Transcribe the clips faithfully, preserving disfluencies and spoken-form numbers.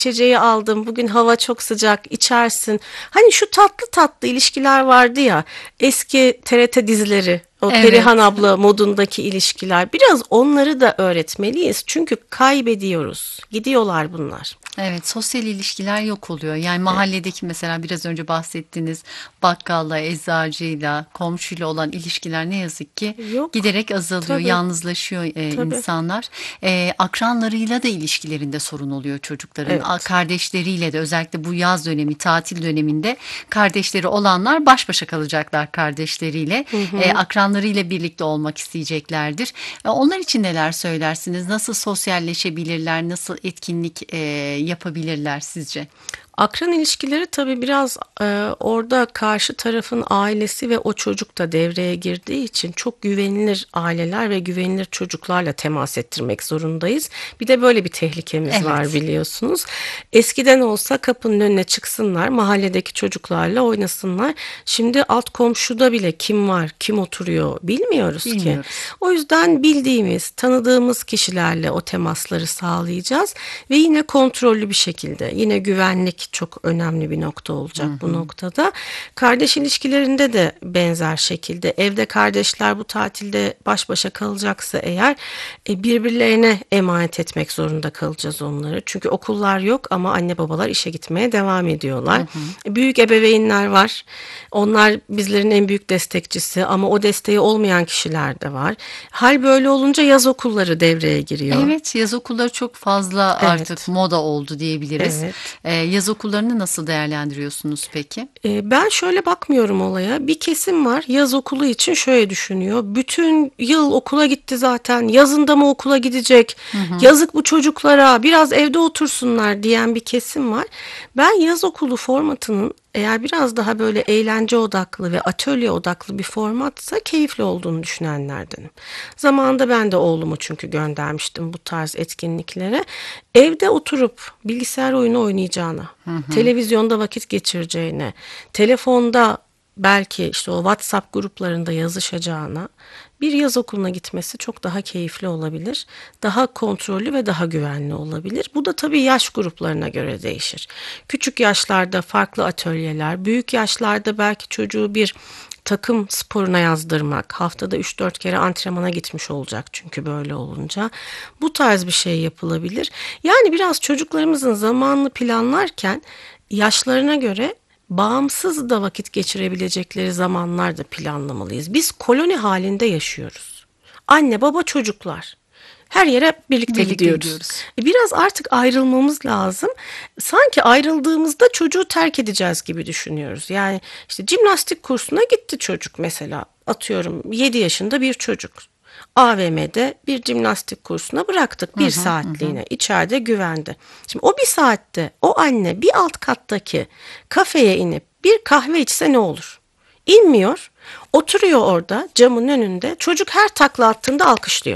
içeceği aldım. Bugün hava çok sıcak, içersin. Hani şu tatlı tatlı ilişkiler vardı ya. Eski T R T dizileri, o Perihan Evet. abla modundaki ilişkiler. Biraz onları da öğretmeliyiz. Çünkü kaybediyoruz. Gidiyorlar bunlar. Evet, sosyal ilişkiler yok oluyor. Yani mahalledeki mesela biraz önce bahsettiğiniz bakkalla, eczacıyla, komşuyla olan ilişkiler ne yazık ki Yok. giderek azalıyor, Tabii, yalnızlaşıyor e, tabii. insanlar. E, akranlarıyla da ilişkilerinde sorun oluyor çocukların. A- Evet. Kardeşleriyle de özellikle bu yaz dönemi, tatil döneminde kardeşleri olanlar baş başa kalacaklar kardeşleriyle. Hı E, hı. akranlarıyla birlikte olmak isteyeceklerdir. E, onlar için neler söylersiniz? Nasıl sosyalleşebilirler? Nasıl etkinlik e, yapabilirler sizce? Akran ilişkileri tabii biraz e, orada karşı tarafın ailesi ve o çocuk da devreye girdiği için çok güvenilir aileler ve güvenilir çocuklarla temas ettirmek zorundayız. Bir de böyle bir tehlikemiz var Evet. biliyorsunuz. Eskiden olsa kapının önüne çıksınlar, mahalledeki çocuklarla oynasınlar. Şimdi alt komşuda bile kim var, kim oturuyor bilmiyoruz ki. Bilmiyoruz. O yüzden bildiğimiz, tanıdığımız kişilerle o temasları sağlayacağız ve yine kontrollü bir şekilde, yine güvenlik çok önemli bir nokta Hı olacak bu hı. noktada. Kardeş ilişkilerinde de benzer şekilde evde kardeşler bu tatilde baş başa kalacaksa eğer e, birbirlerine emanet etmek zorunda kalacağız onları. Çünkü okullar yok ama anne babalar işe gitmeye devam Hı ediyorlar. hı. E, Büyük ebeveynler var. Onlar bizlerin en büyük destekçisi ama o desteği olmayan kişiler de var. Hal böyle olunca yaz okulları devreye giriyor. Evet, yaz okulları çok fazla artık Evet, moda oldu diyebiliriz. evet. Ee, yaz okullarını nasıl değerlendiriyorsunuz peki? E, Ben şöyle bakmıyorum olaya. Bir kesim var yaz okulu için şöyle düşünüyor. Bütün yıl okula gitti zaten. Yazında mı okula gidecek? Hı hı. Yazık bu çocuklara. Biraz evde otursunlar diyen bir kesim var. Ben yaz okulu formatının eğer biraz daha böyle eğlence odaklı ve atölye odaklı bir formatsa keyifli olduğunu düşünenlerdenim. Zamanında ben de oğlumu çünkü göndermiştim bu tarz etkinliklere. Evde oturup bilgisayar oyunu oynayacağına, Hı hı. televizyonda vakit geçireceğine, telefonda belki işte o WhatsApp gruplarında yazışacağına bir yaz okuluna gitmesi çok daha keyifli olabilir. Daha kontrollü ve daha güvenli olabilir. Bu da tabii yaş gruplarına göre değişir. Küçük yaşlarda farklı atölyeler, büyük yaşlarda belki çocuğu bir takım sporuna yazdırmak, haftada üç dört kere antrenmana gitmiş olacak çünkü böyle olunca. Bu tarz bir şey yapılabilir. Yani biraz çocuklarımızın zamanını planlarken yaşlarına göre bağımsız da vakit geçirebilecekleri zamanlar da planlamalıyız. Biz koloni halinde yaşıyoruz. Anne, baba, çocuklar. Her yere birlikte Birlikte gidiyoruz. gidiyoruz. E, Biraz artık ayrılmamız lazım. Sanki ayrıldığımızda çocuğu terk edeceğiz gibi düşünüyoruz. Yani işte jimnastik kursuna gitti çocuk mesela. Atıyorum yedi yaşında bir çocuk. A V M'de bir jimnastik kursuna bıraktık Hı bir hı, hı hı. saatliğine içeride güvende. Şimdi o bir saatte o anne bir alt kattaki kafeye inip bir kahve içse ne olur? İnmiyor. Oturuyor orada camın önünde. Çocuk her takla attığında alkışlıyor.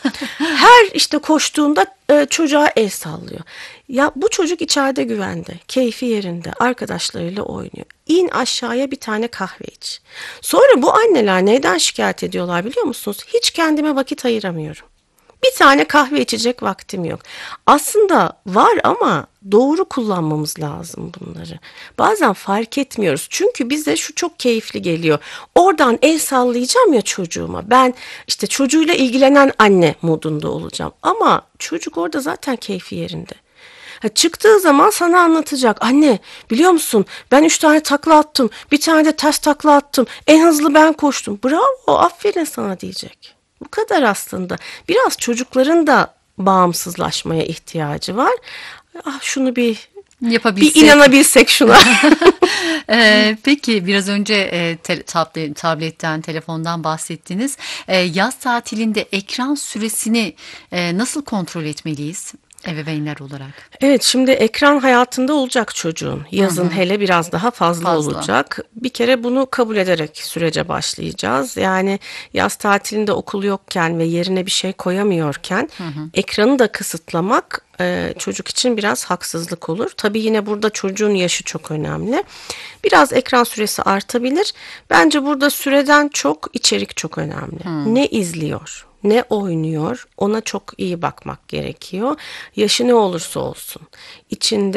Her işte koştuğunda e, çocuğa el sallıyor. Ya bu çocuk içeride güvende, keyfi yerinde, arkadaşlarıyla oynuyor. İn aşağıya bir tane kahve iç. Sonra bu anneler neyden şikayet ediyorlar biliyor musunuz? Hiç kendime vakit ayıramıyorum. Bir tane kahve içecek vaktim yok. Aslında var ama doğru kullanmamız lazım bunları. Bazen fark etmiyoruz. Çünkü bize şu çok keyifli geliyor. Oradan el sallayacağım ya çocuğuma. Ben işte çocuğuyla ilgilenen anne modunda olacağım. Ama çocuk orada zaten keyfi yerinde. Ha, çıktığı zaman sana anlatacak. Anne biliyor musun ben üç tane takla attım. Bir tane de ters takla attım. En hızlı ben koştum. Bravo aferin sana diyecek. Bu kadar aslında. Biraz çocukların da bağımsızlaşmaya ihtiyacı var. Ah şunu bir bir Yapabilsek. inanabilsek şuna. Ee, peki biraz önce e, te- tablet, tabletten, telefondan bahsettiniz. Ee, yaz tatilinde ekran süresini e, nasıl kontrol etmeliyiz ebeveynler olarak? Evet, şimdi ekran hayatında olacak çocuğun. Hı Yazın hı, hele biraz daha fazla fazla. olacak. Bir kere bunu kabul ederek sürece başlayacağız. Yani yaz tatilinde okul yokken ve yerine bir şey koyamıyorken Hı hı. ekranı da kısıtlamak e, çocuk için biraz haksızlık olur. Tabii yine burada çocuğun yaşı çok önemli. Biraz ekran süresi artabilir. Bence burada süreden çok içerik çok önemli. Hı. Ne izliyor? Ne oynuyor? Ona çok iyi bakmak gerekiyor. Yaşı ne olursa olsun. İçinde